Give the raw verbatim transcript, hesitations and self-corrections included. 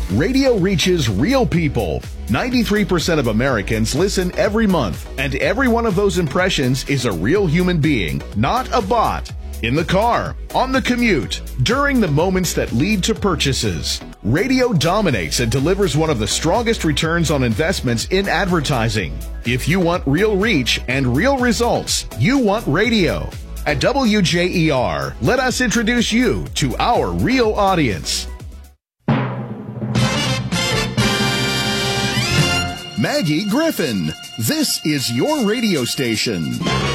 Radio reaches real people. ninety-three percent of Americans listen every month, and every one of those impressions is a real human being, not a bot. In the car, on the commute, during the moments that lead to purchases. Radio dominates and delivers one of the strongest returns on investments in advertising. If you want real reach and real results, you want radio. At W J E R, let us introduce you to our real audience. Maggie Griffin, this is your radio station.